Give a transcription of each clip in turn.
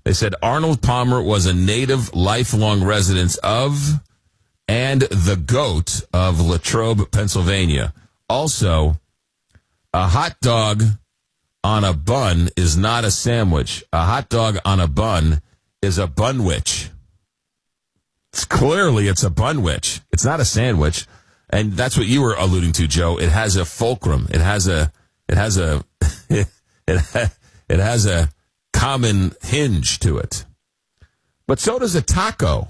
They said Arnold Palmer was a native lifelong resident of and the goat of Latrobe, Pennsylvania. Also, a hot dog on a bun is not a sandwich. A hot dog on a bun is a bunwich. It's a bunwich. It's not a sandwich. And that's what you were alluding to, Joe. It has a fulcrum. It has a common hinge to it. But so does a taco.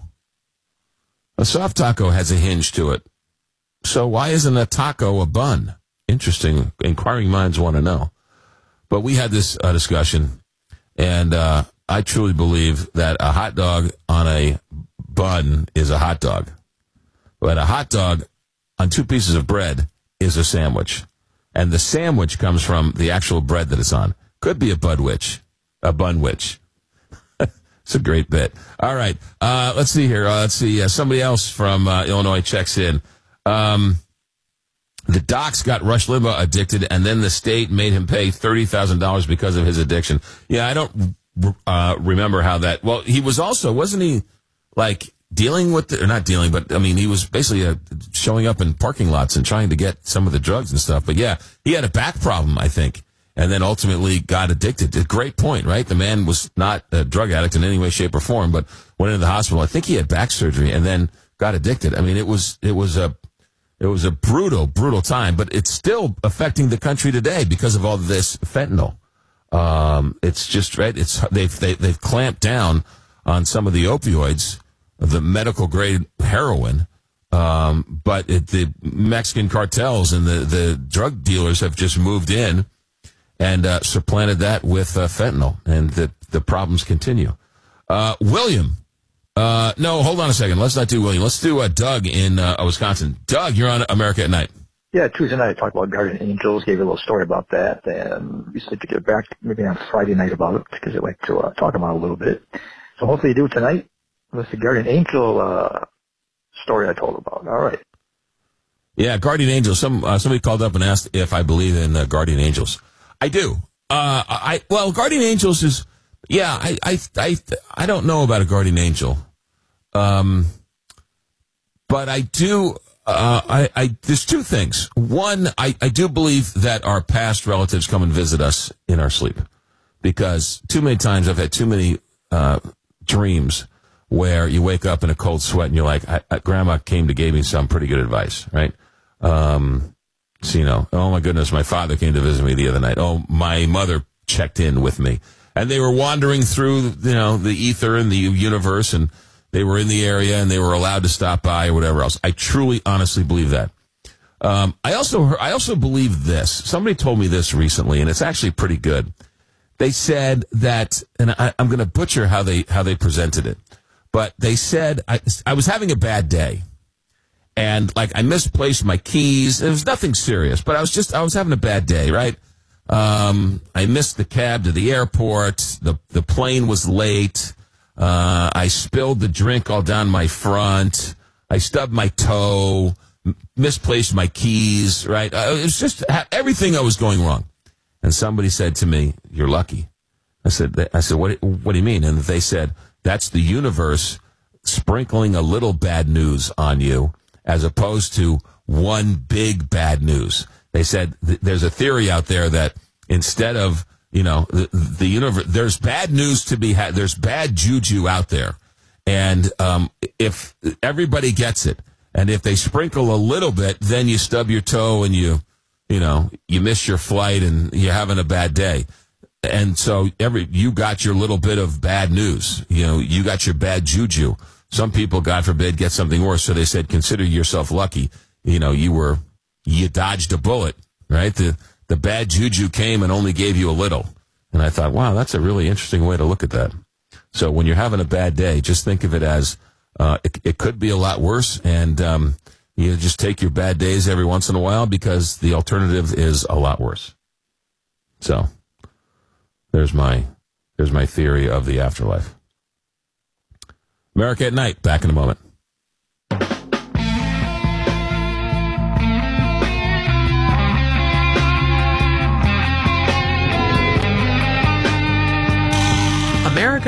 A soft taco has a hinge to it. So why isn't a taco a bun? Interesting. Inquiring minds want to know. But we had this discussion, and I truly believe that a hot dog on a bun is a hot dog. But a hot dog on two pieces of bread is a sandwich. And the sandwich comes from the actual bread that it's on. Could be a bunwich. It's a great bit. All right. Let's see here. Somebody else from Illinois checks in. The docs got Rush Limbaugh addicted, and then the state made him pay $30,000 because of his addiction. Yeah, I don't remember how that... Well, he was also... Wasn't he, like, dealing with... or not dealing, but, I mean, he was basically showing up in parking lots and trying to get some of the drugs and stuff. But, yeah, he had a back problem, I think, and then ultimately got addicted. A great point, right? The man was not a drug addict in any way, shape, or form, but went into the hospital. I think he had back surgery and then got addicted. I mean, it was a brutal, brutal time, but it's still affecting the country today because of all this fentanyl. It's just, right, they've clamped down on some of the opioids, the medical grade heroin, but the Mexican cartels and the drug dealers have just moved in and supplanted that with fentanyl, and the problems continue. William. No, hold on a second. Let's not do William. Let's do Doug in Wisconsin. Doug, you're on America at Night. Yeah, Tuesday night I talked about Guardian Angels, gave you a little story about that, and we said to get back maybe on Friday night about it, because I'd like to talk about it a little bit. So hopefully you do it tonight with the Guardian Angel story I told about. All right. Yeah, Guardian Angels. Somebody called up and asked if I believe in Guardian Angels. I do. Guardian Angels is... Yeah, I don't know about a guardian angel, but I do. There's two things. One, I do believe that our past relatives come and visit us in our sleep, because too many times I've had too many dreams where you wake up in a cold sweat and you're like, Grandma gave me some pretty good advice, right? Oh my goodness, my father came to visit me the other night. Oh, my mother checked in with me. And they were wandering through, the ether and the universe, and they were in the area, and they were allowed to stop by or whatever else. I truly, honestly believe that. I also believe this. Somebody told me this recently, and it's actually pretty good. They said that, and I'm going to butcher how they presented it, but they said I was having a bad day, and I misplaced my keys. It was nothing serious, but I was having a bad day, right? I missed the cab to the airport. The plane was late. I spilled the drink all down my front. I stubbed my toe, misplaced my keys, right? It was just everything that was going wrong. And somebody said to me, "You're lucky." I said, what do you mean? And they said, that's the universe sprinkling a little bad news on you as opposed to one big bad news. They said there's a theory out there that instead of, the universe, there's bad news to be had. There's bad juju out there. And if everybody gets it, and if they sprinkle a little bit, then you stub your toe and you miss your flight and you're having a bad day. And so you got your little bit of bad news. You got your bad juju. Some people, God forbid, get something worse. So they said, consider yourself lucky. You dodged a bullet, right? The bad juju came and only gave you a little. And I thought, wow, that's a really interesting way to look at that. So when you're having a bad day, just think of it as it could be a lot worse, and you just take your bad days every once in a while, because the alternative is a lot worse. So there's my theory of the afterlife. America at Night, back in a moment.